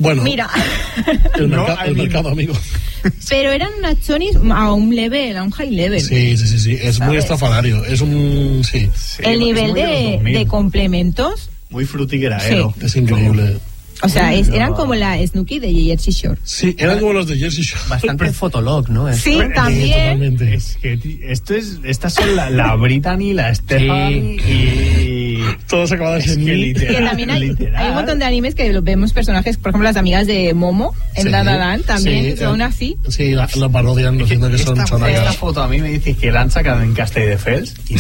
Bueno, mira. el mercado, amigo. Pero eran unas chonis a un high level. Sí. Es muy estrafalario. Es un. Sí. El nivel de complementos. Muy frutigueraero. Sí. Es increíble. O sea, eran como la Snooki de Jersey Shore. Sí, eran como los de Jersey Shore. Bastante fotolog, ¿no? Sí, también. Totalmente. Es que estas son la Brittany, la Stephanie y... Todos acabados en Que también hay un montón de animes que vemos personajes, por ejemplo, las amigas de Momo en La La Land también son así. Sí, la parodian, lo siento que son esta foto a mí me dice que la han sacado en Castelldefels y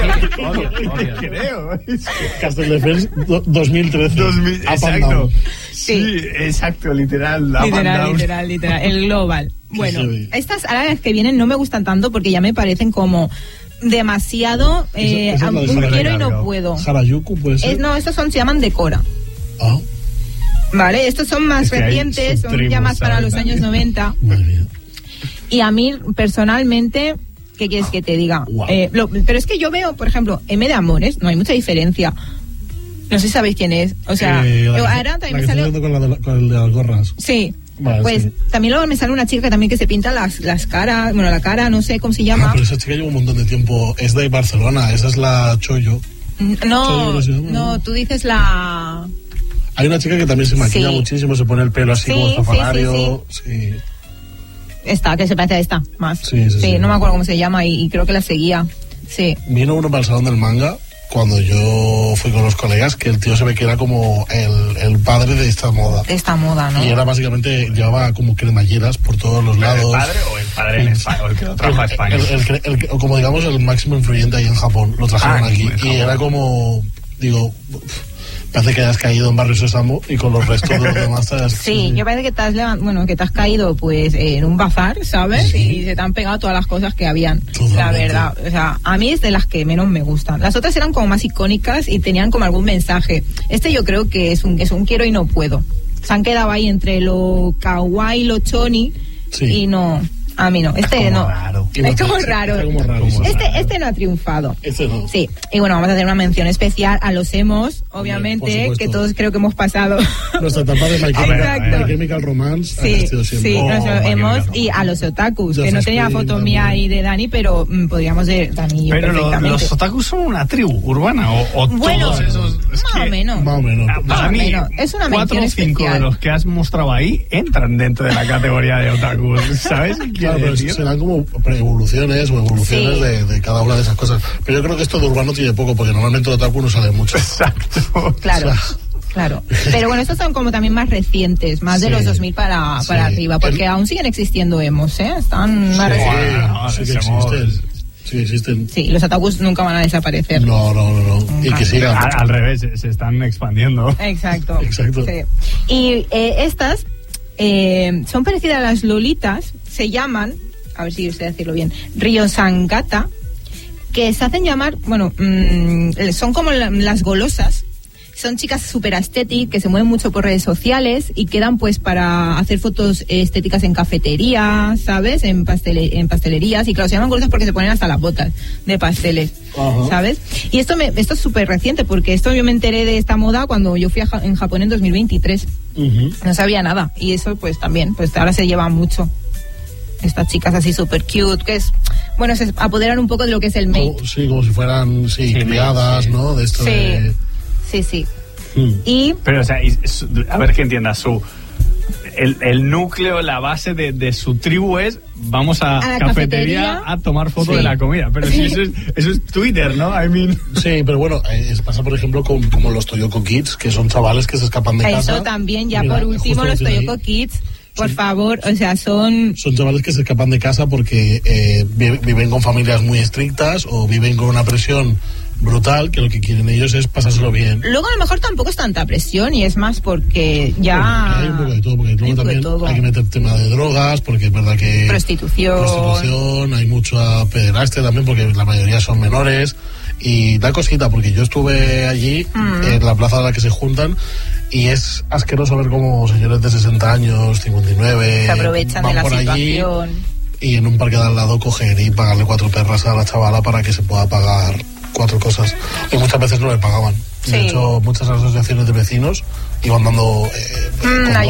creo. Castelldefels 2013. Exacto. Sí, exacto, literal. Literal. El global. Bueno, estas ahora las que vienen no me gustan tanto porque ya me parecen como demasiado un quiero y no puedo. Harajuku puede ser. No, estos se llaman Decora. Ah. Vale, estos son más recientes, son ya más para los años 90. Madre mía. Y a mí personalmente, ¿qué quieres que te diga? Wow. Pero es que yo veo, por ejemplo, M de Amores, no hay mucha diferencia. No sé si sabéis quién es. O sea, ahora también me sale con el de las gorras. Sí. Vale, pues sí. también luego me sale una chica también que se pinta las caras, bueno, la cara, no sé cómo se llama. Pero esa chica lleva un montón de tiempo, es de Barcelona, esa es la Choyo. No, tú dices la... Hay una chica que también se maquilla muchísimo, se pone el pelo así como estrafalario. Sí. Esta, que se parece a esta, más. Sí, no me acuerdo cómo se llama y creo que la seguía. Sí. Vino uno para el Salón del Manga cuando yo fui con los colegas, que el tío se ve que era como el padre de esta moda. De esta moda, ¿no? Y era básicamente, llevaba como cremalleras por todos los lados. ¿El padre o el padre en España? O el que lo trajo a España. Como digamos el máximo influyente ahí en Japón, lo trajeron aquí. Y era como, digo... Parece que hayas caído en Barrio Sésamo y con los restos de los demás Sí, yo parece que te has caído pues en un bazar, ¿sabes? Sí. Y se te han pegado todas las cosas que habían. Totalmente. La verdad, o sea, a mí es de las que menos me gustan. Las otras eran como más icónicas y tenían como algún mensaje. Este yo creo que es un quiero y no puedo. Se han quedado ahí entre lo kawaii, lo choni y no... A mí no, este no. Es como raro. Este no ha triunfado. Este no. Sí, y bueno, vamos a hacer una mención especial a los emos, obviamente, que todos creo que hemos pasado. Nuestra etapa de My Chemical Romance ha existido siempre. Sí, los emos y a los otakus, que no tenía foto mía ahí de Dani, pero podríamos ser Dani y yo perfectamente. Pero los otakus son una tribu urbana, o bueno, todos esos... Más o menos. Para mí, es una 4 o 5 de los que has mostrado ahí entran dentro de la categoría de otakus, ¿sabes? Claro, pero serán como evoluciones de cada una de esas cosas. Pero yo creo que esto de urbano tiene poco, porque normalmente el otaku no sale mucho. Exacto. Claro. Claro, pero bueno, estos son como también más recientes, más de los 2000 para arriba, porque aún siguen existiendo emos, están más recientes. Sí existen. Sí, los otakus nunca van a desaparecer. No. Nunca. Y que sigan. Al revés, se están expandiendo. Exacto. Sí. Y estas son parecidas a las lolitas, se llaman, a ver si yo sé decirlo bien, Ryosangata, que se hacen llamar, bueno, son como las golosas. Son chicas súper estéticas que se mueven mucho por redes sociales y quedan pues para hacer fotos estéticas en cafeterías, ¿sabes? En pastelerías, y claro, se llaman golosas porque se ponen hasta las botas de pasteles, ¿sabes? Y esto es súper reciente, porque esto yo me enteré de esta moda cuando yo fui en Japón en 2023. No sabía nada, y eso pues también, pues ahora se lleva mucho. Estas chicas así súper cute, que es, bueno, se apoderan un poco de lo que es el make. Como si fueran, criadas, ¿no? De esto de... Sí. Pero, o sea, a ver que entienda, el núcleo, la base de su tribu es vamos a cafetería a tomar foto de la comida. Pero si eso es Twitter, ¿no? Sí, pero bueno, pasa por ejemplo como los Toyoko Kids, que son chavales que se escapan de casa. Eso también, ya por último, los Toyoko Kids. Por favor, o sea, son chavales que se escapan de casa porque viven con familias muy estrictas o viven con una presión brutal, que lo que quieren ellos es pasárselo bien. Luego a lo mejor tampoco es tanta presión y es más porque ya... Hay un poco de todo, porque luego también hay que meter tema de drogas, porque es verdad que... Prostitución, hay mucho pederastia también, porque la mayoría son menores, y da cosita, porque yo estuve allí, en la plaza a la que se juntan, y es asqueroso ver cómo señores de 60 años, 59... Se aprovechan de la situación. Y en un parque de al lado coger y pagarle 4 perras a la chavala para que se pueda pagar 4 cosas, y muchas veces no le pagaban. De hecho, muchas asociaciones de vecinos iban dando